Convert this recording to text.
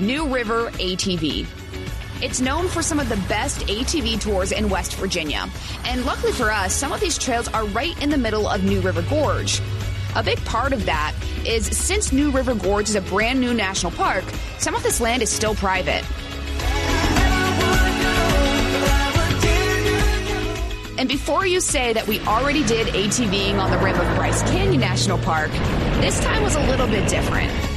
New River ATV. It's known for some of the best ATV tours in West Virginia. And luckily for us, some of these trails are right in the middle of New River Gorge. A big part of that is since New River Gorge is a brand new national park, some of this land is still private. And before you say that we already did ATVing on the rim of Bryce Canyon National Park, this time was a little bit different.